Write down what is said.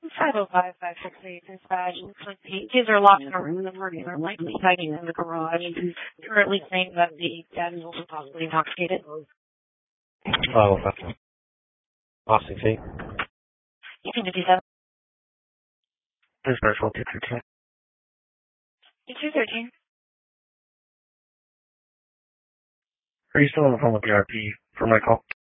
505-568 dispatch. Looks like the kids are locked in a room. The parties are likely hiding in the garage. Currently saying that the dad is also possibly intoxicated. Oh, okay. Austin feet. 1857. Dispatch 1213. 213. Are you still on the phone with the RP for my call?